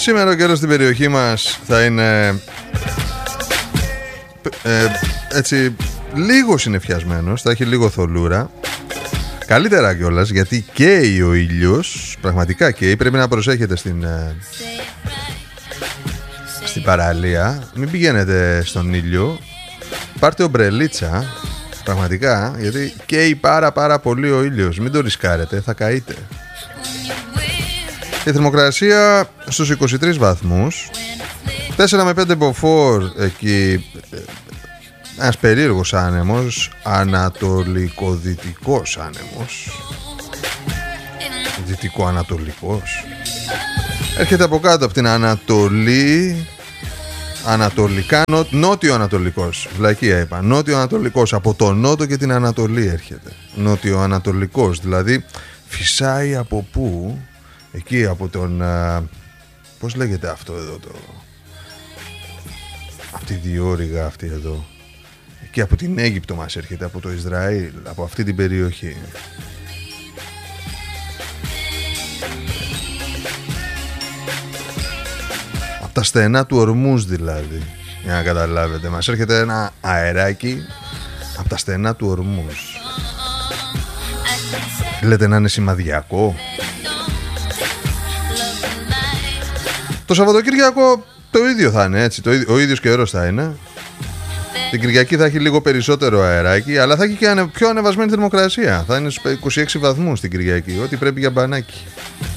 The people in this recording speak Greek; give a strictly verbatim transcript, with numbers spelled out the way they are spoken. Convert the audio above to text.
Σήμερα ο καιρός στην περιοχή μας θα είναι ε, έτσι λίγο συννεφιασμένος, θα έχει λίγο θολούρα. Καλύτερα κιόλας, γιατί καίει ο ήλιος, πραγματικά καίει, πρέπει να προσέχετε στην, ε, στην παραλία. Μην πηγαίνετε στον ήλιο, πάρτε ομπρελίτσα, πραγματικά, γιατί καίει πάρα πάρα πολύ ο ήλιος. Μην το ρισκάρετε, θα καείτε. Η θερμοκρασία στους είκοσι τρεις βαθμούς, τέσσερα με πέντε μποφόρ εκεί, ένας περίεργος άνεμος, ανατολικο-δυτικός άνεμος, δυτικο-ανατολικός, έρχεται από κάτω από την Ανατολή, ανατολικά, νο, νότιο-ανατολικός, βλακεία είπα, νότιο-ανατολικός, από το νότο και την Ανατολή έρχεται, νότιο-ανατολικός, δηλαδή φυσάει από πού, εκεί από τον, α, πώς λέγεται αυτό εδώ το, από τη διόρυγα αυτή εδώ, και από την Αίγυπτο μας έρχεται, από το Ισραήλ, από αυτή την περιοχή. Από τα στενά του Ορμούς δηλαδή, για να καταλάβετε. Μας έρχεται ένα αεράκι από τα στενά του Ορμούς. Λέτε να είναι σημαδιακό. Το Σαββατοκύριακο το ίδιο θα είναι, έτσι, το ίδιο, ο ίδιος καιρός θα είναι. Την Κυριακή θα έχει λίγο περισσότερο αεράκι, αλλά θα έχει και πιο ανεβασμένη θερμοκρασία. Θα είναι στους είκοσι έξι βαθμούς την Κυριακή, ό,τι πρέπει για μπανάκι.